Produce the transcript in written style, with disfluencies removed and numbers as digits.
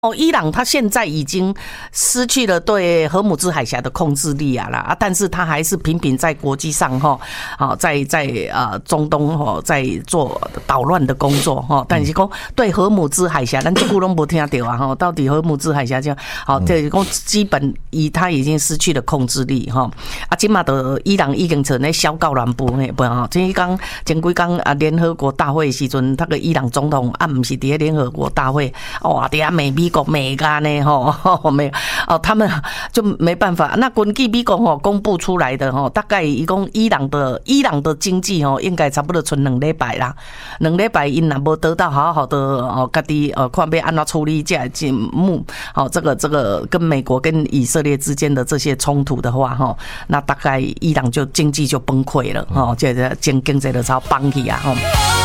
伊朗他现在已经失去了对荷姆兹海峡的控制力啦，但是他还是频频在国际上在中东在做捣乱的工作但是讲对荷姆兹海峡，咱这句拢无听到啊到底荷姆兹海峡这就是讲基本他已经失去了控制力今嘛的伊朗已经成咧小到南部前几天联合国大会的时阵，那个伊朗总统不是伫联合国大会哇，伫遐美国美干呢他们就没办法。那根据美国公布出来的大概一共伊朗的经济应该差不多存2礼拜啦，2礼拜因若无得到好好的家己看要安怎处理这这个跟美国跟以色列之间的这些冲突的话那大概伊朗就经济就崩溃了这经济就超崩起啊